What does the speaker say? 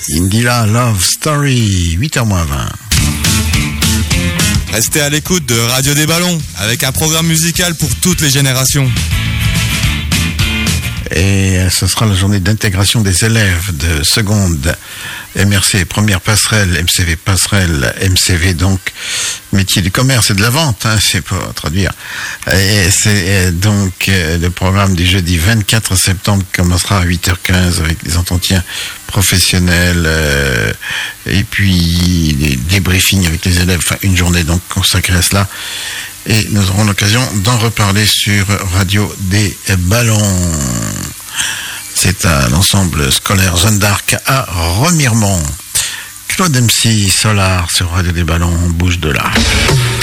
Indila Love Story, 8h20. Restez à l'écoute de Radio des Ballons, avec un programme musical pour toutes les générations. Et ce sera la journée d'intégration des élèves de seconde MRC, première passerelle, MCV passerelle, MCV donc métier du commerce et de la vente, hein, c'est pour traduire. Et c'est donc le programme du jeudi 24 septembre qui commencera à 8h15 avec des entretiens professionnels et puis des débriefings avec les élèves, enfin une journée donc consacrée à cela. Et nous aurons l'occasion d'en reparler sur Radio des Ballons. C'est à l'ensemble scolaire Jeanne d'Arc à Remiremont. Claude MC Solar sur Radio des Ballons, on bouge de là.